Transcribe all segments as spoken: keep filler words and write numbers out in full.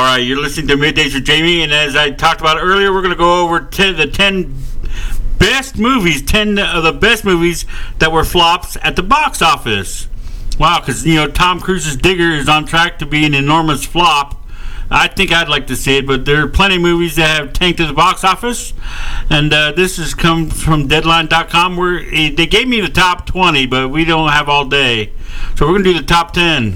right, you're listening to Middays with Jamie, and as I talked about earlier, we're going to go over ten, the ten best movies, ten of the best movies that were flops at the box office. Wow, because, you know, Tom Cruise's Digger is on track to be an enormous flop. I think I'd like to see it, but there are plenty of movies that have tanked at the box office. And uh, this has come from Deadline dot com, where they gave me the top twenty, but we don't have all day. So we're going to do the top ten.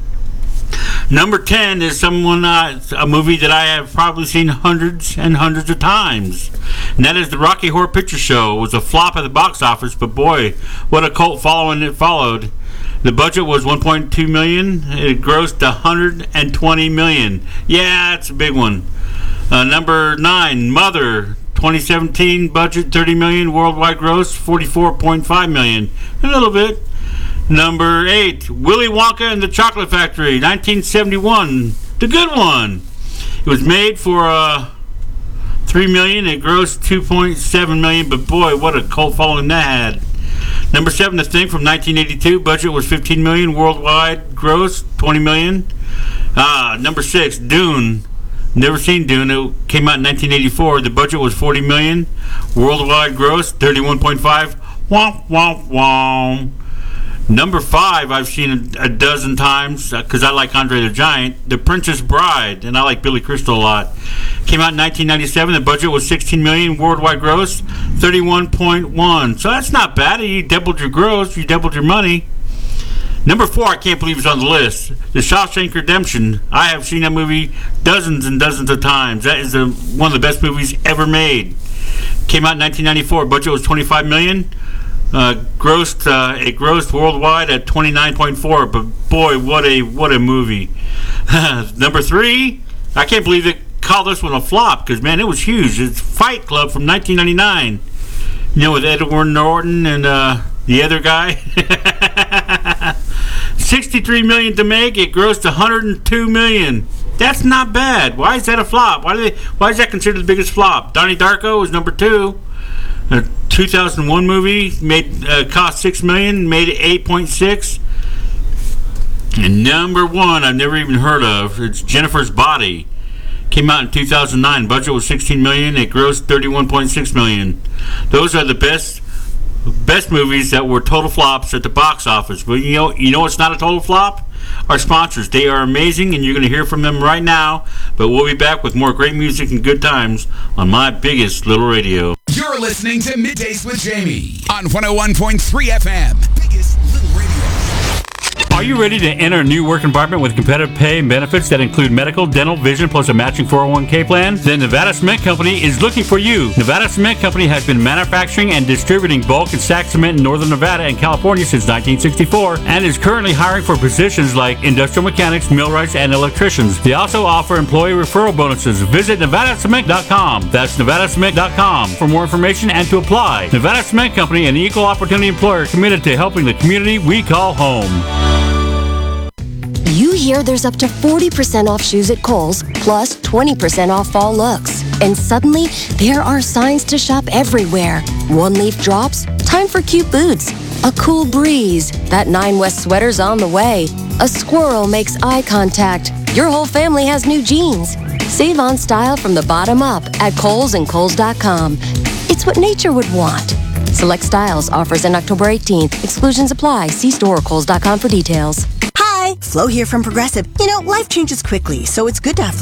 Number ten is someone uh, a movie that I have probably seen hundreds and hundreds of times, and that is the Rocky Horror Picture Show. It was a flop at the box office, but boy, what a cult following it followed. The budget was one point two million dollars. It grossed one hundred twenty million dollars. Yeah, it's a big one. Uh, number nine, Mother. twenty seventeen budget thirty million dollars. Worldwide gross forty-four point five million dollars. A little bit. Number eight, Willy Wonka and the Chocolate Factory. nineteen seventy-one. The good one. It was made for uh, three million dollars. It grossed two point seven million dollars. But boy, what a cult following that had. Number seven, The Thing from nineteen eighty-two. Budget was fifteen million dollars. Worldwide gross twenty million dollars. Ah, number six, Dune. Never seen Dune. It came out in nineteen eighty-four. The budget was forty million dollars. Worldwide gross thirty-one point five. Womp, womp, womp. Number five, I've seen a, a dozen times because uh, I like Andre the Giant. The Princess Bride, and I like Billy Crystal a lot. Came out in nineteen ninety-seven. The budget was sixteen million dollars. Worldwide gross thirty-one point one. So that's not bad. You doubled your gross. You doubled your money. Number four, I can't believe it's on the list. The Shawshank Redemption. I have seen that movie dozens and dozens of times. That is a, one of the best movies ever made. Came out in nineteen ninety-four. Budget was twenty-five million dollars. Uh, grossed uh, it grossed worldwide at twenty-nine point four, but boy, what a what a movie. Number three, I can't believe they called this one a flop because man, it was huge. It's Fight Club from nineteen ninety-nine. You know, with Edward Norton and uh, the other guy. sixty-three million to make. It grossed one hundred two million. That's not bad. Why is that a flop? Why do they? Why is that considered the biggest flop? Donnie Darko was number two. A two thousand one movie made uh, cost six million, made eight point six. And number one, I've never even heard of. It's Jennifer's Body. Came out in two thousand nine. Budget was sixteen million. It grossed thirty-one point six million. Those are the best best movies that were total flops at the box office. But you know, you know what's not a total flop? Our sponsors. They are amazing, and you're going to hear from them right now. But we'll be back with more great music and good times on my biggest little radio. You're listening to Middays with Jamie on one oh one point three F M. Biggest little radio. Are you ready to enter a new work environment with competitive pay and benefits that include medical, dental, vision, plus a matching four oh one k plan? Then Nevada Cement Company is looking for you. Nevada Cement Company has been manufacturing and distributing bulk and stack cement in northern Nevada and California since nineteen sixty-four and is currently hiring for positions like industrial mechanics, millwrights, and electricians. They also offer employee referral bonuses. Visit Nevada Cement dot com. That's Nevada Cement dot com for more information and to apply. Nevada Cement Company, an equal opportunity employer committed to helping the community we call home. You hear there's up to forty percent off shoes at Kohl's, plus twenty percent off fall looks. And suddenly, there are signs to shop everywhere. One leaf drops, time for cute boots. A cool breeze, that Nine West sweater's on the way. A squirrel makes eye contact. Your whole family has new jeans. Save on style from the bottom up at Kohl's and Kohl's dot com. It's what nature would want. Select styles, offers in October eighteenth. Exclusions apply. See store or Kohl's dot com for details. Hi, Flo here from Progressive. You know, life changes quickly, so it's good to have